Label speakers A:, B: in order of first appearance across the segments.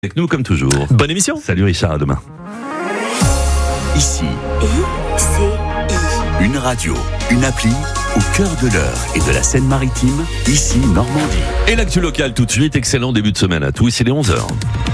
A: Avec nous comme toujours.
B: Bonne émission.
A: Salut Richard, à demain.
C: Ici,
D: ICI.
C: une radio, une appli au cœur de l'Eure et de la Seine-Maritime, ici Normandie.
A: Et l'actu locale tout de suite, excellent début de semaine à tous, ici les 11h.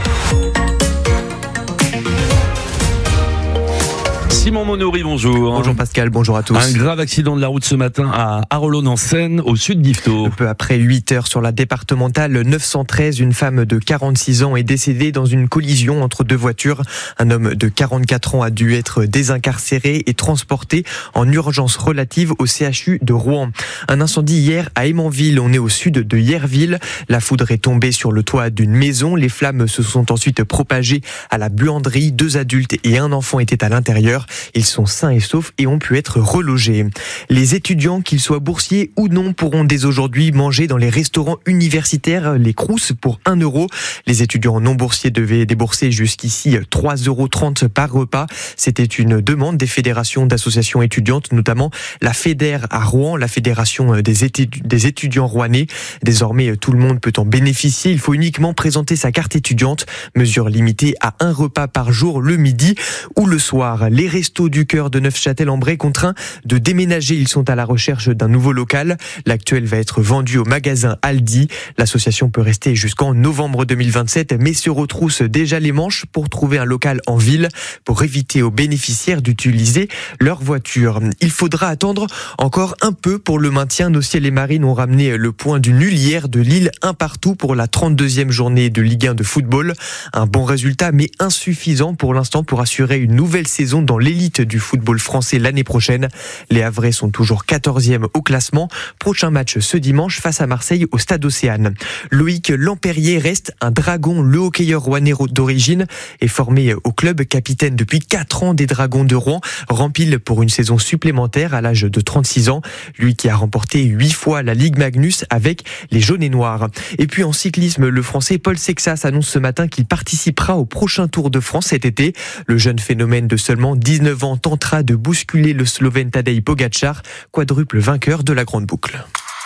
A: Simon Monori, bonjour.
B: Bonjour Pascal, bonjour à tous.
A: Un grave accident de la route ce matin à Arolon-en-Seine, au sud d'Yvetot.
B: Un peu après 8h sur la départementale 913, une femme de 46 ans est décédée dans une collision entre deux voitures. Un homme de 44 ans a dû être désincarcéré et transporté en urgence relative au CHU de Rouen. Un incendie hier à Émanville, on est au sud de Yerville. La foudre est tombée sur le toit d'une maison. Les flammes se sont ensuite propagées à la buanderie. 2 adultes et un enfant étaient à l'intérieur. Ils sont sains et saufs et ont pu être relogés. Les étudiants, qu'ils soient boursiers ou non, pourront dès aujourd'hui manger dans les restaurants universitaires, les Crous, pour 1 €. Les étudiants non boursiers devaient débourser jusqu'ici 3,30 € par repas. C'était une demande des fédérations d'associations étudiantes, notamment la FEDER à Rouen, la fédération des étudiants rouennais. Désormais, tout le monde peut en bénéficier. Il faut uniquement présenter sa carte étudiante, mesure limitée à 1 repas par jour le midi ou le soir. Les Restos du Cœur de Neufchâtel-en-Bray contraints de déménager. Ils sont à la recherche d'un nouveau local. L'actuel va être vendu au magasin Aldi. L'association peut rester jusqu'en novembre 2027, mais se retrousse déjà les manches pour trouver un local en ville pour éviter aux bénéficiaires d'utiliser leur voiture. Il faudra attendre encore un peu pour le maintien. Nos ciels et marines ont ramené le point du nul hier de Lille, 1 partout pour la 32e journée de Ligue 1 de football. Un bon résultat, mais insuffisant pour l'instant pour assurer une nouvelle saison dans l'élite du football français l'année prochaine. Les Havrais sont toujours 14e au classement. Prochain match ce dimanche face à Marseille au Stade Océane. Loïc Lampérier reste un dragon. Le hockeyeur rouennais d'origine est formé au club, capitaine depuis 4 ans des Dragons de Rouen, rempile pour une saison supplémentaire à l'âge de 36 ans. Lui qui a remporté 8 fois la Ligue Magnus avec les Jaunes et Noirs. Et puis en cyclisme, le Français Paul Sexas annonce ce matin qu'il participera au prochain Tour de France cet été. Le jeune phénomène de seulement 19 ans tentera de bousculer le Slovène Tadej Pogačar, quadruple vainqueur de la Grande Boucle.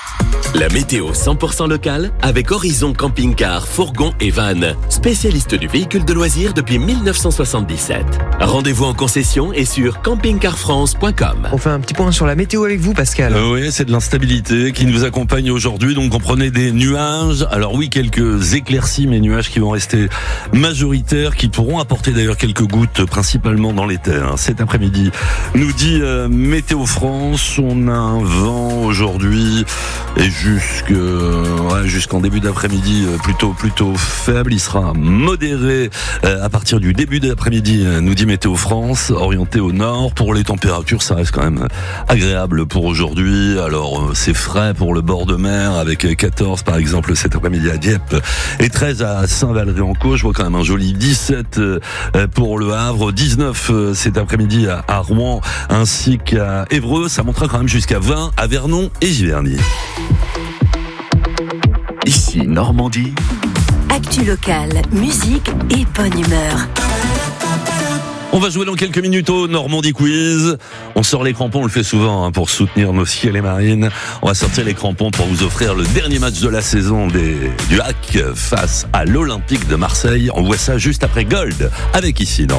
D: La météo 100% locale avec Horizon Camping-Car, Fourgon et Van, spécialiste du véhicule de loisirs depuis 1977. Rendez-vous en concession et sur campingcarfrance.com.
B: On fait un petit point sur la météo avec vous, Pascal.
A: Oui, c'est de l'instabilité qui nous accompagne aujourd'hui. Donc, comprenez des nuages. Alors oui, quelques éclaircies, mais nuages qui vont rester majoritaires, qui pourront apporter d'ailleurs quelques gouttes, principalement dans les terres. Cet après-midi, nous dit Météo France, on a un vent aujourd'hui et jusqu'en début d'après-midi plutôt faible. Il sera modéré à partir du début d'après-midi, nous dit Météo France, orienté au nord. Pour les températures, ça reste quand même agréable pour aujourd'hui. Alors c'est frais pour le bord de mer avec 14 par exemple cet après-midi à Dieppe et 13 à Saint-Valery-en-Caux. Je vois quand même un joli 17 pour le Havre, 19 cet après-midi à Rouen ainsi qu'à Évreux. Ça montera quand même jusqu'à 20 à Vernon et Giverny.
C: Ici Normandie.
E: Actu locale, musique et bonne humeur.
A: On va jouer dans quelques minutes au Normandie Quiz. On sort les crampons, on le fait souvent pour soutenir nos ciels et marines. On va sortir les crampons pour vous offrir le dernier match de la saison du HAC face à l'Olympique de Marseille. On voit ça juste après Gold avec ici Normandie.